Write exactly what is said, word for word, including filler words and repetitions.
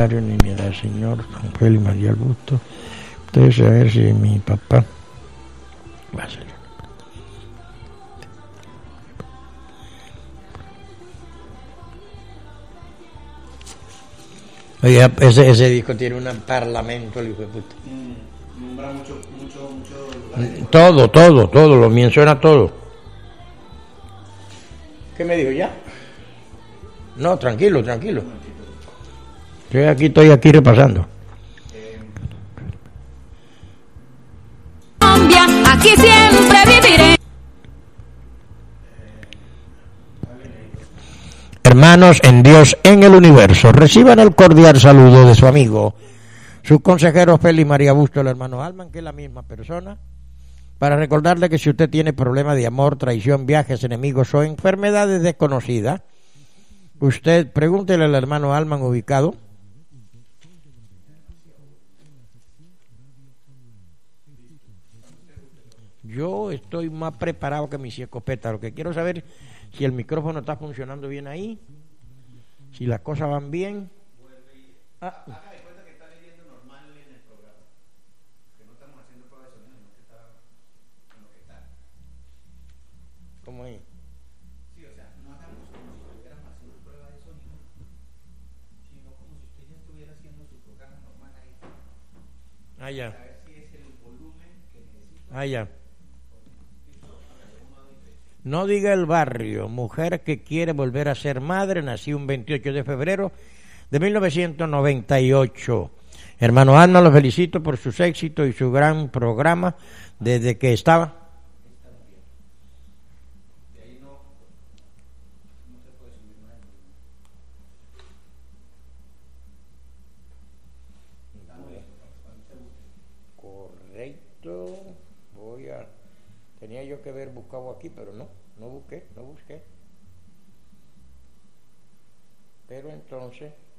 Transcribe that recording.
Rosario Niña del Señor, San Félix María Augusto. Ustedes saben si mi papá va a ser. Oye, ese, ese disco tiene un parlamento, el hijo de puta. Mm, nombra mucho, mucho, mucho. Todo, todo, todo, lo menciona todo. ¿Qué me dijo ya? No, tranquilo, tranquilo. Estoy aquí, estoy aquí repasando. Colombia, aquí siempre viviré. Hermanos en Dios, en el universo, reciban el cordial saludo de su amigo, su consejero Félix María Busto, el hermano Alman, que es la misma persona, para recordarle que si usted tiene problemas de amor, traición, viajes, enemigos o enfermedades desconocidas, usted pregúntele al hermano Alman ubicado yo estoy más preparado que mi escopeta. Lo que quiero saber si el micrófono está funcionando bien ahí, si las cosas van bien. Ah. Haga de cuenta que está leyendo normal en el programa, que no estamos haciendo pruebas de sonido, sino que está en lo que está. ¿Cómo es? Sí, o sea, no hagamos como si estuviéramos haciendo pruebas de sonido, sino como si usted ya estuviera haciendo su programa normal ahí. Ah, ya. A ver si es el volumen que necesita. Ah, ya. No diga el barrio, mujer que quiere volver a ser madre, nació un veintiocho de febrero de mil novecientos noventa y ocho. Hermano Alma, lo felicito por sus éxitos y su gran programa desde que estaba. Correcto. Voy a... Tenía yo que haber buscado aquí, pero no, no busqué, no busqué. Pero entonces...